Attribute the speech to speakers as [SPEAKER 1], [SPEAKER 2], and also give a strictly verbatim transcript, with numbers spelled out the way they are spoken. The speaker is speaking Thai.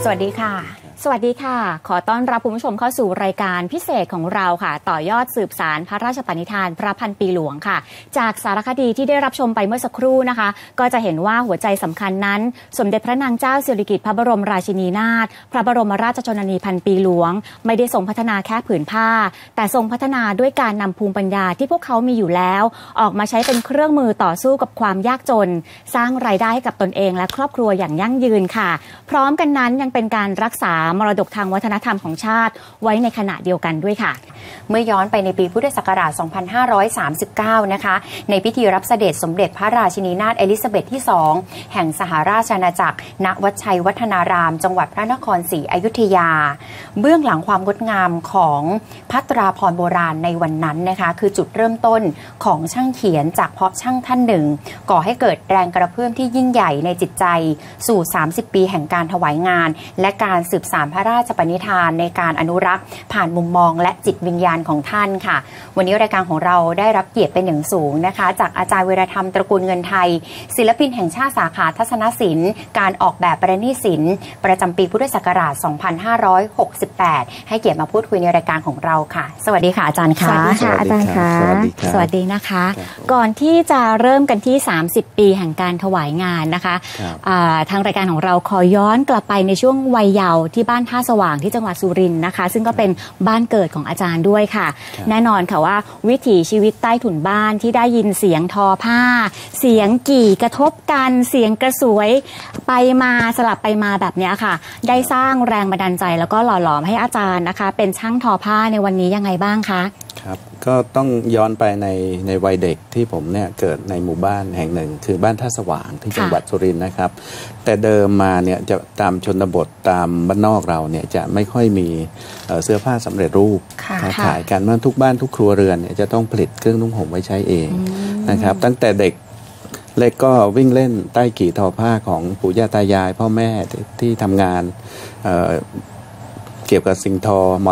[SPEAKER 1] สวัสดีค่ะสวัสดีค่ะขอต้อนรับคุณผู้ชมเข้าสู่รายการพิเศษของเราค่ะต่อยอดสืบสารพระราชปณิธานพระพันปีหลวงค่ะจากสารคดีที่ได้รับชมไปเมื่อสักครู่นะคะก็จะเห็นว่าหัวใจสำคัญนั้นสมเด็จพระนางเจ้าสิริกิติ์พระบรมราชินีนาถพระบรมราชชนนีพันปีหลวงไม่ได้ทรงพัฒนาแค่ผืนผ้าแต่ทรงพัฒนาด้วยการนำภูมิปัญญาที่พวกเขามีอยู่แล้วออกมาใช้เป็นเครื่องมือต่อสู้กับความยากจนสร้างรายได้ให้กับตนเองและครอบครัวอย่างยั่งยืนค่ะพร้อมกันนั้นยังเป็นการรักษามรดกทางวัฒนธรรมของชาติไว้ในขณะเดียวกันด้วยค่ะเมื่อย้อนไปในปีพุทธศักราช สองพันห้าร้อยสามสิบเก้า นะคะในพิธีรับเสด็จสมเด็จพระราชินีนาถเอลิซาเบธที่ สอง แห่งสหราชอาณาจักรณวัดชัยวัฒนารามจังหวัดพระนครศรีอยุธยาเบื้องหลังความงดงามของภัตราพรณ์โบราณในวันนั้นนะคะคือจุดเริ่มต้นของช่างเขียนจากเพาะช่างท่านหนึ่งก่อให้เกิดแรงกระเพื่อมที่ยิ่งใหญ่ในจิตใจสู่สามสิบปีแห่งการถวายงานและการสืบสานพระราชปณิธานในการอนุรักษ์ผ่านมุมมองและจิตวิญญาณของท่านค่ะวันนี้รายการของเราได้รับเกียรติเป็นอย่างสูงนะคะจากอาจารย์วีรธรรมตระกูลเงินไทยศิลปินแห่งชาติสาขาทัศนศิลป์การออกแบบประณีตศิลป์ประจำปีพุทธศักราช สองพันห้าร้อยหกสิบแปด ให้เกียรติมาพูดคุยในรายการของเราค่ะสวัสดีค่ะอาจารย์ค่ะสวัสดีค่ะอาจารย์ค่ะสวัสดีนะคะก่อนที่จะเริ่มกันที่สามสิบปีแห่งการถวายงานนะคะทางรายการของเราขอย้อนกลับไปในช่วงวัยเยาว์ที่บ้านท่าสว่างที่จังหวัดสุรินทร์นะคะซึ่งก็เป็นบ้านเกิดของอาจารย์ด้วยค่ะแน่นอนค่ะว่าวิถีชีวิตใต้ถุนบ้านที่ได้ยินเสียงทอผ้าเสียงกี่กระทบกันเสียงกระสวยไปมาสลับไปมาแบบนี้ค่ะได้สร้างแรงบันดาลใจแล้วก็หล่อหลอมให้อาจารย์นะคะเป็นช่างทอผ้าในวันนี้ยังไงบ้างคะ
[SPEAKER 2] ครับก็ต้องย้อนไปในในวัยเด็กที่ผมเนี่ยเกิดในหมู่บ้านแห่งหนึ่งคือบ้านท่าสว่างที่จังหวัดสุรินทร์นะครับแต่เดิมมาเนี่ยจะตามชนบทตามบ้านนอกเราเนี่ยจะไม่ค่อยมีเสื้อผ้าสำเร็จรูปขายกันเมื่อทุกบ้านทุกครัวเรือนเนี่ยจะต้องผลิตเครื่องนุ่งห่มไว้ใช้เองนะครับตั้งแต่เด็กเล็กก็วิ่งเล่นใต้กี่ทอผ้าของปู่ย่าตายายพ่อแม่ที่ทำงานเกี่ยวกับสิ่งทอ